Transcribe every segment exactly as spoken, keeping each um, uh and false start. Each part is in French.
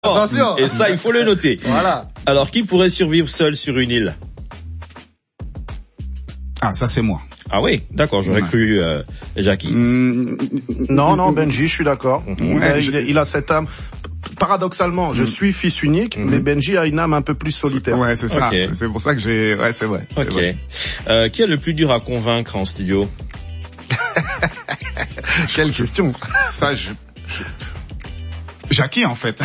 Attention. Attention. Et ça, il faut le noter. Voilà. Alors, qui pourrait survivre seul sur une île? Ah, ça c'est moi. Ah oui, d'accord, j'aurais Ouais. cru euh, Jackie. Mmh, Non, non, Benji, je suis d'accord. Mhm. Ouais, il, il a cette âme. Paradoxalement, je suis fils unique, Mhm. mais Benji a une âme un peu plus solitaire. ouais, c'est ça. Ok. C'est- C'est pour ça que j'ai. Ouais, c'est vrai. c'est Ok. vrai. Euh, qui est le plus dur à convaincre en studio? Quelle question. Ça, je. je... Jackie en fait.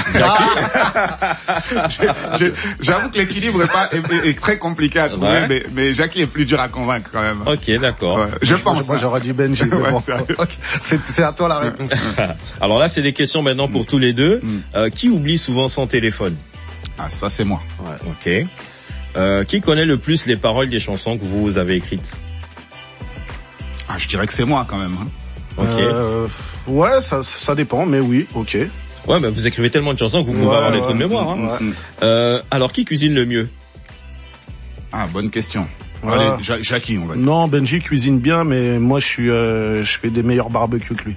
J'ai- j'ai- J'avoue que l'équilibre est, pas, est, est- est très compliqué à trouver, Ouais. mais, mais Jackie est plus dur à convaincre quand même. Ok, d'accord. Ouais, je pense. Moi, hein. j'aurais dit Benji. mais Ouais, bon. sérieux. Ok. C'est, c'est à toi la réponse. Alors là, c'est des questions maintenant pour tous les deux. Mm. Euh, qui oublie souvent son téléphone? Ah, ça c'est moi. Ok. Euh, qui connaît le plus les paroles des chansons que vous avez écrites? Ah, je dirais que c'est moi quand même. Hein. Ok. Euh, ouais, ça, ça dépend, mais oui, ok. Ouais, mais vous écrivez tellement de chansons que vous pouvez Ouais, avoir des ouais. trous de mémoire. Hein. Ouais. Mm. Euh, alors, qui cuisine le mieux? Ah, bonne question. Ouais. Allez, Ja- Jackie, on va dire. Non, Benji cuisine bien, mais moi je suis, euh, je fais des meilleurs barbecues que lui.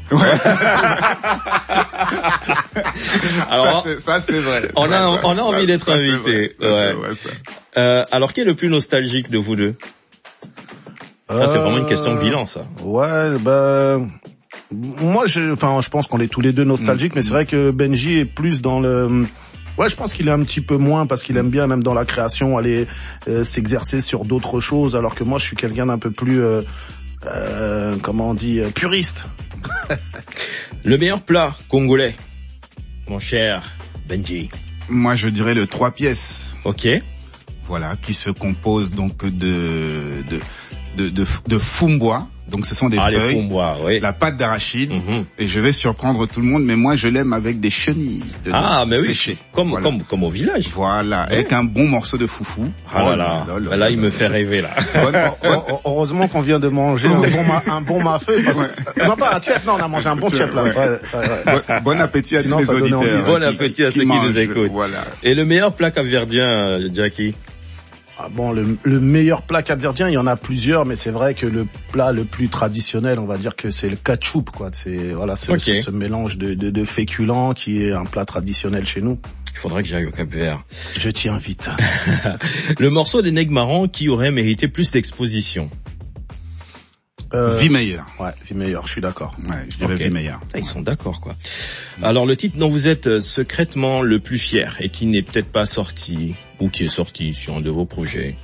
Alors, ça, c'est, ça, c'est vrai. on a- Ça, on a ça, envie ça, d'être ça, c'est invité. vrai. Ça, Ouais. c'est vrai, ça. euh, alors, qui est le plus nostalgique de vous deux? Là, c'est vraiment une question de bilan, ça. Ouais, bah, moi, je, enfin, je pense qu'on est tous les deux nostalgiques, mais c'est vrai que Benji est plus dans le, ouais, je pense qu'il est un petit peu moins parce qu'il aime bien, même dans la création, aller euh, s'exercer sur d'autres choses, alors que moi, je suis quelqu'un d'un peu plus, euh, euh, comment on dit, euh, puriste. Le meilleur plat congolais, mon cher Benji. Moi, je dirais le trois pièces. Ok. Voilà, qui se compose donc de de de de, de fumbois. Donc ce sont des Ah, les feuilles, fumbois, oui. la pâte d'arachide, Mhm. et je vais surprendre tout le monde, mais moi je l'aime avec des chenilles dedans, Ah, mais oui. séchées. Comme, Voilà. comme, comme au village. Voilà, avec un bon morceau de foufou. Ah là Oh là. Bah là, il me fait rêver, là. Bonne- Heu- Heureusement qu'on vient de manger un bon, ma, un bon mafé. Parce que, non, pas un chef, non, on a mangé un bon chef, là. Ouais. Ouais, ouais, ouais. Bon, bon appétit à Sinon, tous ça les donnait auditeurs. envie. Bon qui- appétit à ceux qui mangent, nous écoutent. Voilà. Et le meilleur plat capverdien, euh, Jackie? Ah bon, le, le meilleur plat capverdien, il y en a plusieurs, mais c'est vrai que le plat le plus traditionnel, on va dire que c'est le ketchup, quoi. C'est voilà, c'est Ok. c'est ce mélange de, de, de féculents qui est un plat traditionnel chez nous. Il faudrait que j'aille au Cap-Vert. Je t'y invite. Le morceau des Nègres Marrons qui aurait mérité plus d'exposition. Euh, Vie meilleure. Ouais, vie meilleure, je suis d'accord. Ouais, je dirais Ok. vie meilleure. Ah, ils sont d'accord, quoi. Alors, le titre dont vous êtes euh, secrètement le plus fier et qui n'est peut-être pas sorti, ou qui est sorti sur un de vos projets.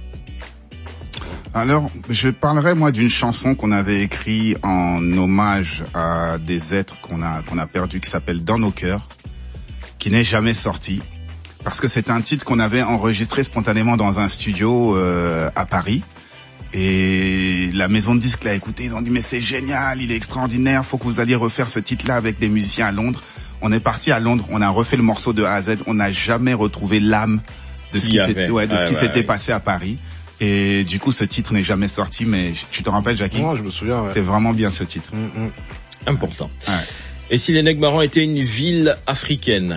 Alors, je parlerai moi d'une chanson qu'on avait écrite en hommage à des êtres qu'on a qu'on a perdus, qui s'appelle Dans nos cœurs, qui n'est jamais sorti, parce que c'est un titre qu'on avait enregistré spontanément dans un studio euh, à Paris. Et la maison de disques l'a écouté, ils ont dit mais c'est génial, il est extraordinaire, faut que vous alliez refaire ce titre-là avec des musiciens à Londres. On est parti à Londres, on a refait le morceau de A à Z, on n'a jamais retrouvé l'âme de ce Il qui y s'était avait. ouais, de ce Ouais, qui ouais, s'était ouais. passé à Paris. Et du coup, ce titre n'est jamais sorti, mais tu te rappelles, Jackie? Moi, je me souviens. Ouais. C'est vraiment bien ce titre. Mm, mm. Important. Ouais. Et si les Nègres Marrons étaient une ville africaine?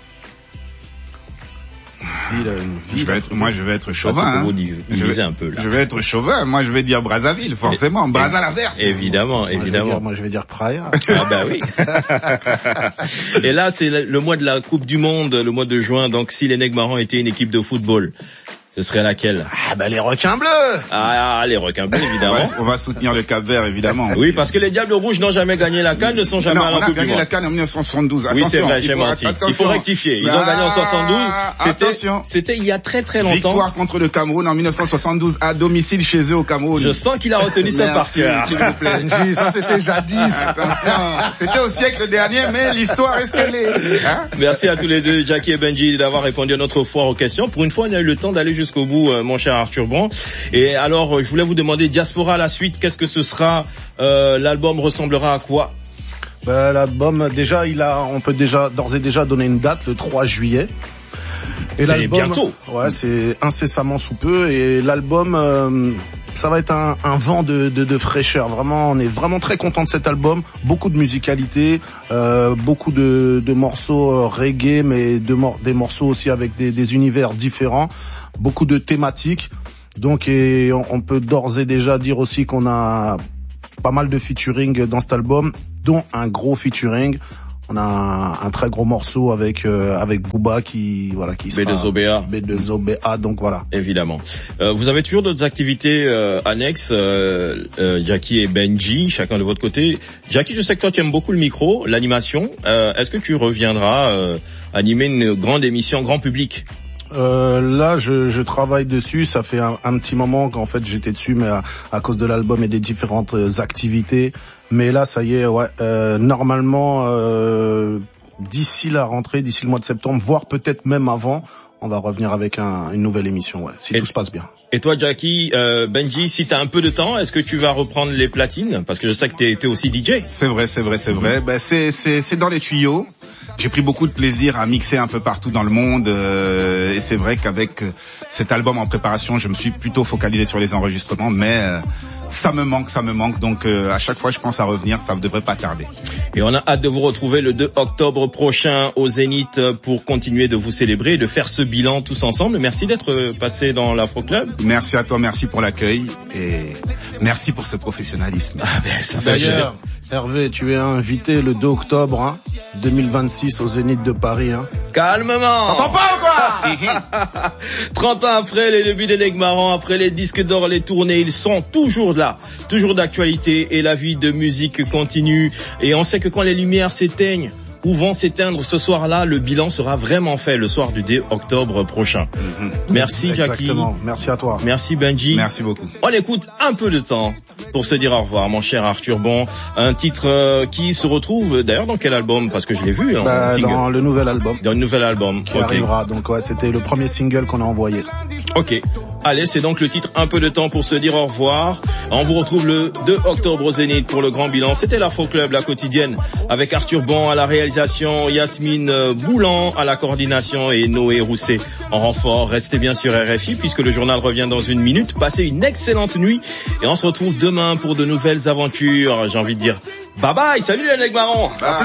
Ville, une Je ville. vais être, moi, je vais être Ça, chauvin. c'est pour Hein. vous diviser Je vais, un peu, là. je vais être chauvin. Moi, je vais dire Brazzaville, forcément. Brazza la verte. Évidemment, Moi, je vais évidemment. dire- Moi, je vais dire Praia. Ah bah oui. Et là, c'est le le mois de la Coupe du Monde, le mois de juin. Donc, si les Nègres Marrons étaient une équipe de football, ce serait laquelle? Ah bah les requins bleus. Ah, les requins bleus, On évidemment. va, on va soutenir le Cap-Vert, évidemment. Oui, parce que les Diables Rouges n'ont jamais gagné la CAN, ne sont jamais Non, allés on en a Coupe du gagné Monde. la CAN en dix-neuf cent soixante-douze. Oui, c'est Attention, vrai, il j'ai faut- menti. Il attention. faut rectifier. Ils ont gagné en soixante-douze. Ah, C'était, attention. c'était il y a très très longtemps. Victoire contre le Cameroun en dix-neuf cent soixante-douze à domicile chez eux au Cameroun. Je sens qu'il a retenu ça par Merci, cœur. s'il vous plaît. Benji, ça c'était jadis. Attention, c'était au siècle dernier, mais l'histoire est ce qu'elle est. Hein? Merci à tous les deux, Jackie et Benji, d'avoir répondu à notre foire aux questions. Pour une fois, on a eu le temps d'aller jusqu'au bout, euh, mon cher Arthur Brand. Et alors, euh, je voulais vous demander, Diaspora, à la suite, qu'est-ce que ce sera? euh, L'album ressemblera à quoi? Bah, l'album, déjà, il a, on peut déjà, d'ores et déjà donner une date, le trois juillet. C'est l'album- bientôt. Ouais, c'est incessamment sous peu. Et l'album, euh, ça va être un, un vent de, de, de fraîcheur. Vraiment, on est vraiment très content de cet album. Beaucoup de musicalité, euh, beaucoup de, de morceaux euh, reggae, mais de mor- des morceaux aussi avec des, des univers différents. Beaucoup de thématiques. Donc, et on, on peut d'ores et déjà dire aussi qu'on a pas mal de featuring dans cet album, dont un gros featuring. On a un, un très gros morceau avec euh, avec Booba qui voilà qui sera B deux O B A. B deux O B A, donc voilà. Évidemment. Euh, vous avez toujours d'autres activités euh, annexes, euh, euh, Jackie et Benji, chacun de votre côté. Jackie, je sais que toi tu aimes beaucoup le micro, l'animation. Euh, est-ce que tu reviendras euh, animer une grande émission grand public? Euh, là, je, je travaille dessus. Ça fait un, un petit moment qu'en fait j'étais dessus, mais à, à cause de l'album et des différentes activités. Mais là, ça y est, ouais. Euh, normalement, euh, d'ici la rentrée, d'ici le mois de septembre, voire peut-être même avant, on va revenir avec un, une nouvelle émission, ouais, si et, tout se passe bien. Et toi, Jackie, euh, Benji, si t'as un peu de temps, est-ce que tu vas reprendre les platines? Parce que je sais que t'es, t'es aussi D J. C'est vrai, c'est vrai, c'est vrai. Ben c'est c'est c'est dans les tuyaux. J'ai pris beaucoup de plaisir à mixer un peu partout dans le monde euh, et c'est vrai qu'avec euh, cet album en préparation, je me suis plutôt focalisé sur les enregistrements, mais euh, ça me manque, ça me manque. Donc euh, à chaque fois, je pense à revenir, ça ne devrait pas tarder. Et on a hâte de vous retrouver le deux octobre prochain au Zénith pour continuer de vous célébrer et de faire ce bilan tous ensemble. Merci d'être passé dans l'Afro Club. Merci à toi, merci pour l'accueil et merci pour ce professionnalisme. Ah ben, ça fait D'ailleurs, Hervé, tu es invité le deux octobre hein, deux mille vingt-six au Zénith de Paris. Hein. Calmement. T'entends pas ou quoi? trente ans après les débuts des Negmarans, après les disques d'or, les tournées, ils sont toujours là, toujours d'actualité et la vie de musique continue. Et on sait que quand les lumières s'éteignent ou vont s'éteindre ce soir-là, le bilan sera vraiment fait le soir du deux octobre prochain. Mm-hmm. Merci Jackie. Exactement. Merci à toi. Merci Benji. Merci beaucoup. On écoute un peu de temps pour se dire au revoir, mon cher Arthur Bon. Un titre euh, qui se retrouve d'ailleurs dans quel album? Parce que je l'ai vu. Bah, en dans le nouvel album. Dans le nouvel album. Qui okay. arrivera. Donc ouais, c'était le premier single qu'on a envoyé. Ok. Allez, c'est donc le titre Un peu de temps pour se dire au revoir. On vous retrouve le deux octobre au Zénith pour le grand bilan. C'était l'Afro Club, la quotidienne, avec Arthur Bon à la réalisation, Yasmine Boulan à la coordination et Noé Rousset en renfort. Restez bien sur R F I puisque le journal revient dans une minute. Passez une excellente nuit et on se retrouve demain pour de nouvelles aventures. J'ai envie de dire bye bye, salut les Negmarans. Ah.